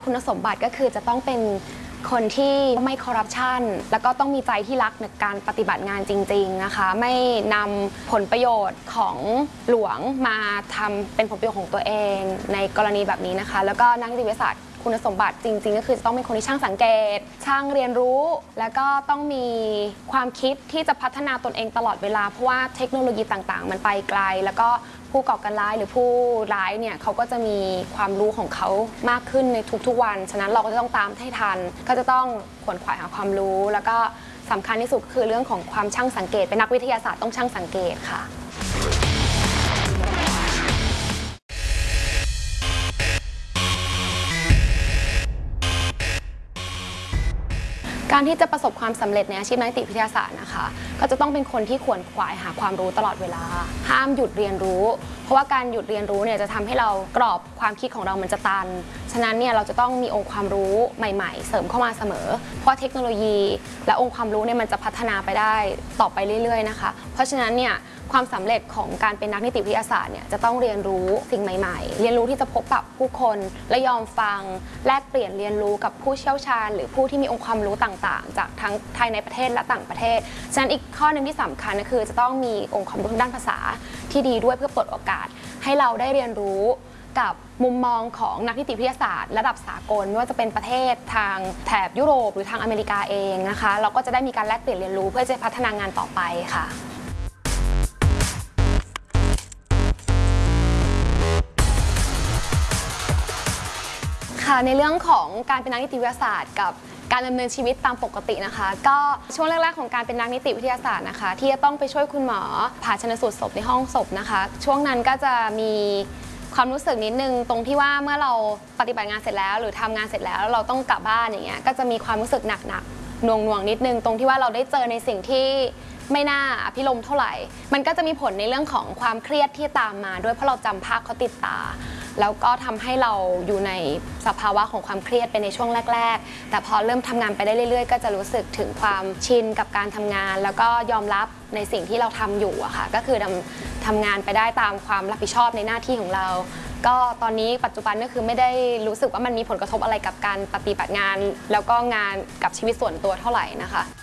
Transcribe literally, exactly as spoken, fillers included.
คุณสมบัติก็คือจะต้องเป็นคนที่ไม่คอร์รัปชันแล้วก็ต้องมีใจที่รักในการปฏิบัติงานจริงๆนะคะไม่นำผลประโยชน์ของหลวงมาทำเป็นผลประโยชน์ของตัวเองในกรณีแบบนี้นะคะแล้วก็นักนิติวิทยาศาสตร์คุณสมบัติจริงๆก็คือจะต้องเป็นคนที่ช่างสังเกตช่างเรียนรู้แล้วก็ต้องมีความคิดที่จะพัฒนาตนเองตลอดเวลาเพราะว่าเทคโนโลยีต่างๆมันไปไกลแล้วก็ผู้ก่อการร้ายหรือผู้ร้ายเนี่ยเขาก็จะมีความรู้ของเขามากขึ้นในทุกๆวันฉะนั้นเราก็จะต้องตามให้ทันก็จะต้องขวนขวายหาความรู้แล้วก็สำคัญที่สุดคือเรื่องของความช่างสังเกตเป็นนักวิทยาศาสตร์ต้องช่างสังเกตค่ะการที่จะประสบความสำเร็จในอาชีพนักนิติวิทยาศาสตร์นะคะก็จะต้องเป็นคนที่ขวนขวายหาความรู้ตลอดเวลาห้ามหยุดเรียนรู้เพราะว่าการหยุดเรียนรู้เนี่ยจะทำให้เรากรอบความคิดของเรามันจะตันฉะนั้นเนี่ยเราจะต้องมีองค์ความรู้ใหม่ๆเสริมเข้ามาเสมอเพราะเทคโนโลยีและองค์ความรู้เนี่ยมันจะพัฒนาไปได้ต่อไปเรื่อยๆนะคะเพราะฉะนั้นเนี่ยความสำเร็จของการเป็นนักนิติวิทยาศาสตร์เนี่ยจะต้องเรียนรู้สิ่งใหม่ๆเรียนรู้ที่จะพบปะผู้คนและยอมฟังแลกเปลี่ยนเรียนรู้กับผู้เชี่ยวชาญหรือผู้ที่มีองค์ความรู้ต่างๆจากทั้งไทยในประเทศและต่างประเทศฉะนั้นอีกข้อหนึ่งที่สำคัญก็คือจะต้องมีองค์ความรู้ทางด้านภาษาที่ดีด้วยเพื่อเปิดโอกาสให้เราได้เรียนรู้กับมุมมองของนักนิติวิทยาศาสตร์ระดับสากลไม่ว่าจะเป็นประเทศทางแถบยุโรปหรือทางอเมริกาเองนะคะเราก็จะได้มีการแลกเปลี่ยนเรียนรู้เพื่อจะพัฒนางานต่อไปค่ะในเรื่องของการเป็นนักนิติวิทยาศาสตร์กับการดำเนินชีวิตตามปกตินะคะก็ช่วงแรกๆของการเป็นนักนิติวิทยาศาสตร์นะคะที่จะต้องไปช่วยคุณหมอผ่าชันสูตรศพในห้องศพนะคะช่วงนั้นก็จะมีความรู้สึกนิดนึงตรงที่ว่าเมื่อเราปฏิบัติงานเสร็จแล้วหรือทำงานเสร็จแล้วแล้วเราต้องกลับบ้านอย่างเงี้ยก็จะมีความรู้สึกหนักๆหน่วงๆนิดนึงตรงที่ว่าเราได้เจอในสิ่งที่ไม่น่าอภิรมย์เท่าไหร่มันก็จะมีผลในเรื่องของความเครียดที่ตามมาด้วยเพราะเราจำภาพเขาติดตาแล้วก็ทำให้เราอยู่ในสภาวะของความเครียดไปในช่วงแรกๆแต่พอเริ่มทำงานไปได้เรื่อยๆก็จะรู้สึกถึงความชินกับการทำงานแล้วก็ยอมรับในสิ่งที่เราทำอยู่อะค่ะก็คือทำทำงานไปได้ตามความรับผิดชอบในหน้าที่ของเราก็ตอนนี้ปัจจุบันก็คือไม่ได้รู้สึกว่ามันมีผลกระทบอะไรกับการปฏิบัติงานแล้วก็งานกับชีวิตส่วนตัวเท่าไหร่นะคะ